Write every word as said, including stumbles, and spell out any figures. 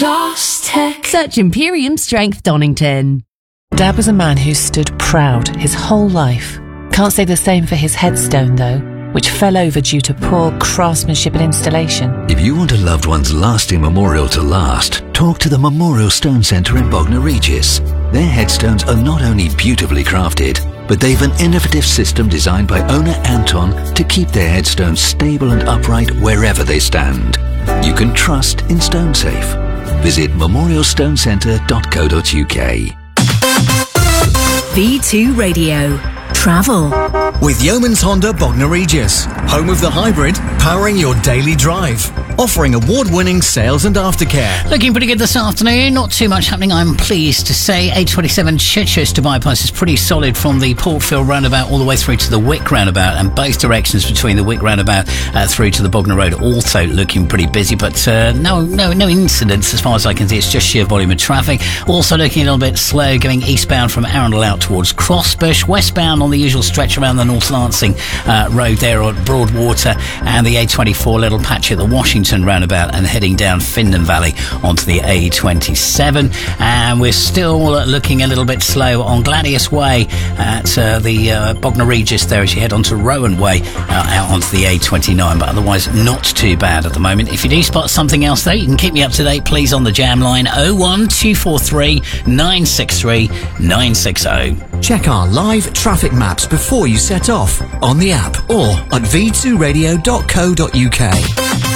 Gloss Tech. Search Imperium Strength Donington. Dad was a man who stood proud his whole life. Can't say the same for his headstone though, which fell over due to poor craftsmanship and installation. If you want a loved one's lasting memorial to last, talk to the Memorial Stone Centre in Bognor Regis. Their headstones are not only beautifully crafted, but they've an innovative system designed by owner Anton to keep their headstones stable and upright wherever they stand. You can trust in Stone Safe. Visit memorial stone centre dot co dot uk. V two Radio. Travel. With Yeoman's Honda Bognor Regis, home of the hybrid, powering your daily drive. Offering award-winning sales and aftercare. Looking pretty good this afternoon. Not too much happening, I'm pleased to say. A twenty-seven Chichester bypass is pretty solid from the Portfield roundabout all the way through to the Wick roundabout, and both directions between the Wick roundabout uh, through to the Bognor Road also looking pretty busy, but uh, no no no incidents as far as I can see. It's just sheer volume of traffic. Also looking a little bit slow going eastbound from Arundel out towards Crossbush, westbound on the usual stretch around the North Lancing uh, Road there at Broadwater, and the A twenty-four little patch at the Washington roundabout, and heading down Findon Valley onto the A twenty-seven. And we're still looking a little bit slow on Gladius Way at uh, the uh, Bognor Regis there as you head onto Rowan Way uh, out onto the A twenty-nine, but otherwise not too bad at the moment. If you do spot something else though, you can keep me up to date please on the jam line oh one two four three nine six three nine six oh. Check our live traffic maps before you set off on the app or at v two radio dot co dot uk.